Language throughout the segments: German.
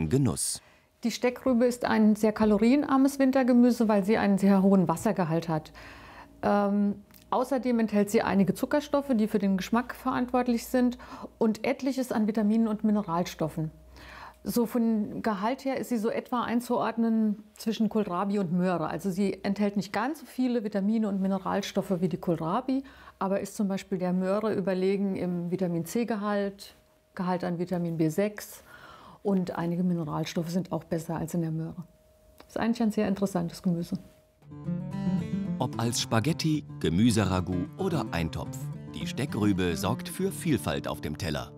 vollständigen Genuss. Die Steckrübe ist ein sehr kalorienarmes Wintergemüse, weil sie einen sehr hohen Wassergehalt hat. Außerdem enthält sie einige Zuckerstoffe, die für den Geschmack verantwortlich sind, und etliches an Vitaminen und Mineralstoffen. So von Gehalt her ist sie so etwa einzuordnen zwischen Kohlrabi und Möhre. Also sie enthält nicht ganz so viele Vitamine und Mineralstoffe wie die Kohlrabi, aber ist zum Beispiel der Möhre überlegen im Vitamin-C-Gehalt, Gehalt an Vitamin B6, und einige Mineralstoffe sind auch besser als in der Möhre. Das ist eigentlich ein sehr interessantes Gemüse. Ob als Spaghetti, Gemüseragout oder Eintopf, die Steckrübe sorgt für Vielfalt auf dem Teller.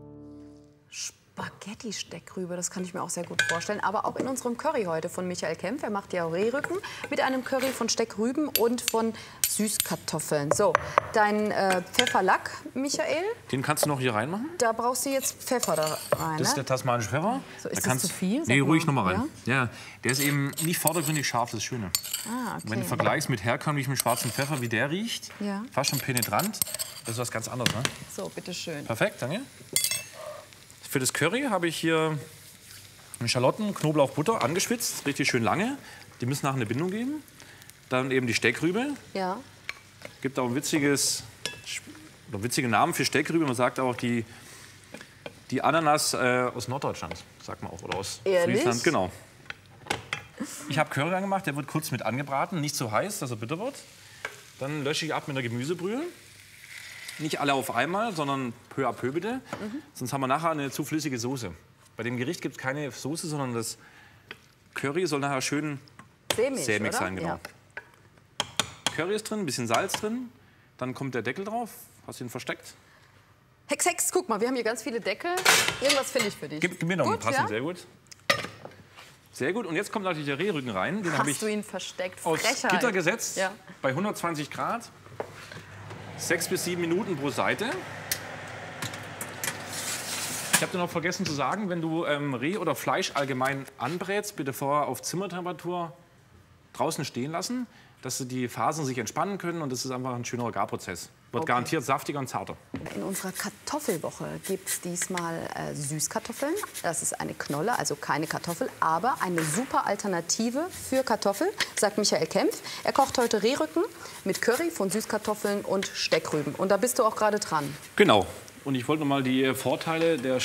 Spaghetti-Steckrübe, das kann ich mir auch sehr gut vorstellen. Aber auch in unserem Curry heute von Michael Kempf. Er macht ja Rehrücken mit einem Curry von Steckrüben und von Süßkartoffeln. So, dein Pfefferlack, Michael. Den kannst du noch hier reinmachen. Da brauchst du jetzt Pfeffer da rein. Das ist der tasmanische Pfeffer. So, ist da das zu viel? Nee, ruhig noch mal rein. Ja? Der ist eben nicht vordergründig scharf, das ist Schöne. Ah, okay. Wenn du vergleichst mit herkömmlichem schwarzen Pfeffer, wie der riecht, Ja. fast schon penetrant, das ist was ganz anderes. Ne? So, bitteschön. Perfekt, danke. Für das Curry habe ich hier Schalotten, Knoblauch, Butter angeschwitzt, richtig schön lange. Die müssen nachher eine Bindung geben. Dann eben die Steckrübe. Ja. Gibt auch einen witzigen Namen für Steckrübe. Man sagt auch die Ananas aus Norddeutschland, sagt man auch, oder aus Ehrlich? Friesland. Genau. Ich habe Curry angemacht, der wird kurz mit angebraten, nicht so heiß, dass er bitter wird. Dann lösche ich ab mit einer Gemüsebrühe. Nicht alle auf einmal, sondern peu à peu bitte. Sonst haben wir nachher eine zu flüssige Soße. Bei dem Gericht gibt es keine Soße, sondern das Curry soll nachher schön sämig sein. Genau. Ja. Curry ist drin, ein bisschen Salz drin. Dann kommt der Deckel drauf. Hast du ihn versteckt? Hex, Hex, guck mal, wir haben hier ganz viele Deckel. Irgendwas finde ich für dich. Gib mir noch einen Gut, passenden, ja? sehr gut. Sehr gut. Und jetzt kommt natürlich der Rehrücken rein. Den habe ich Hast du ihn versteckt? aus Frechheit. Gitter gesetzt, Ja. bei 120 Grad. 6 bis 7 Minuten pro Seite. Ich habe dir noch vergessen zu sagen, wenn du Reh oder Fleisch allgemein anbrätst, bitte vorher auf Zimmertemperatur draußen stehen lassen, dass die Fasern sich entspannen können, und das ist einfach ein schönerer Garprozess. Wird garantiert saftiger und zarter. In unserer Kartoffelwoche gibt es diesmal Süßkartoffeln. Das ist eine Knolle, also keine Kartoffel, aber eine super Alternative für Kartoffeln, sagt Michael Kempf. Er kocht heute Rehrücken mit Curry von Süßkartoffeln und Steckrüben. Und da bist du auch gerade dran. Genau. Und ich wollte noch mal die Vorteile der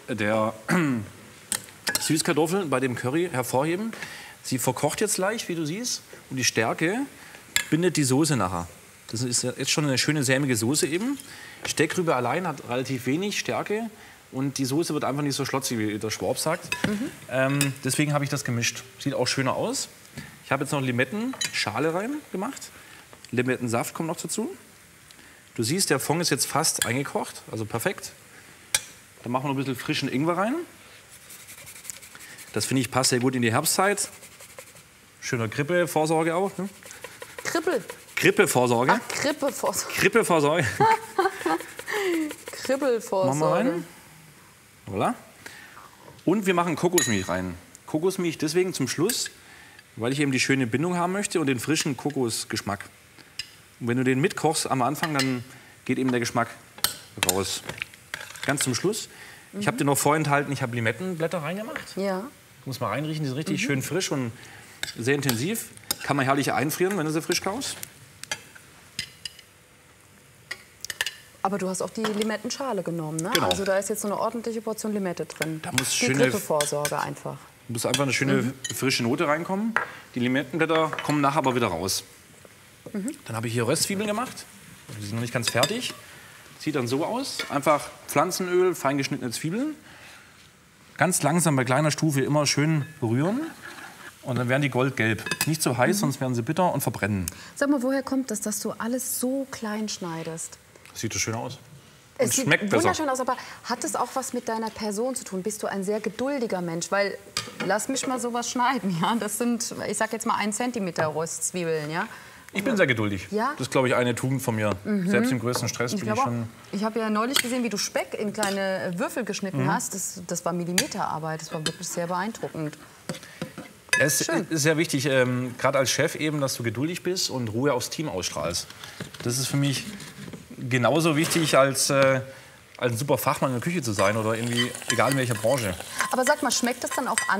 Süßkartoffeln bei dem Curry hervorheben. Sie verkocht jetzt leicht, wie du siehst, und die Stärke bindet die Soße nachher. Das ist jetzt schon eine schöne sämige Soße eben. Steckrübe allein hat relativ wenig Stärke und die Soße wird einfach nicht so schlotzig, wie der Schwab sagt. Deswegen habe ich das gemischt. Sieht auch schöner aus. Ich habe jetzt noch Limettenschale rein gemacht. Limettensaft kommt noch dazu. Du siehst, der Fond ist jetzt fast eingekocht, also perfekt. Dann machen wir noch ein bisschen frischen Ingwer rein. Das finde ich passt sehr gut in die Herbstzeit. Schöner Grippevorsorge auch. Ne? Grippevorsorge. Ach, Grippevorsorge. Grippevorsorge. Kribbelvorsorge. Machen wir rein. Voilà. Und wir machen Kokosmilch rein. Kokosmilch deswegen zum Schluss, weil ich eben die schöne Bindung haben möchte und den frischen Kokosgeschmack. Und wenn du den mitkochst am Anfang, dann geht eben der Geschmack raus. Ganz zum Schluss. Ich habe dir noch vorenthalten, ich habe Limettenblätter reingemacht. Ja. Muss mal reinriechen, die sind richtig schön frisch und sehr intensiv. Kann man herrlich einfrieren, wenn du sie frisch kaust. Aber du hast auch die Limettenschale genommen, ne? Genau. Also da ist jetzt so eine ordentliche Portion Limette drin. Da muss die schöne Grippevorsorge einfach. muss einfach eine schöne frische Note reinkommen. Die Limettenblätter kommen nachher aber wieder raus. Dann habe ich hier Röstzwiebeln gemacht. Die sind noch nicht ganz fertig. Sieht dann so aus. Einfach Pflanzenöl, fein geschnittene Zwiebeln. Ganz langsam bei kleiner Stufe immer schön rühren. Und dann werden die goldgelb. Nicht zu heiß, sonst werden sie bitter und verbrennen. Sag mal, woher kommt das, dass du alles so klein schneidest? Sieht das schön aus. Es sieht schmeckt besser. wunderschön aus, aber hat es auch was mit deiner Person zu tun? Bist du ein sehr geduldiger Mensch? Weil, lass mich mal sowas schneiden, ja? Das sind, ich sag jetzt mal 1 Zentimeter Röstzwiebeln, ja? Ich bin sehr geduldig. Ja? Das ist, glaube ich, eine Tugend von mir. Selbst im größten Stress bin ich schon... Ich habe ja neulich gesehen, wie du Speck in kleine Würfel geschnitten hast. Das war Millimeterarbeit. Das war wirklich sehr beeindruckend. Es ist sehr wichtig, gerade als Chef eben, dass du geduldig bist und Ruhe aufs Team ausstrahlst. Das ist für mich genauso wichtig, als ein super Fachmann in der Küche zu sein oder irgendwie, egal in welcher Branche. Aber sag mal, schmeckt das dann auch an?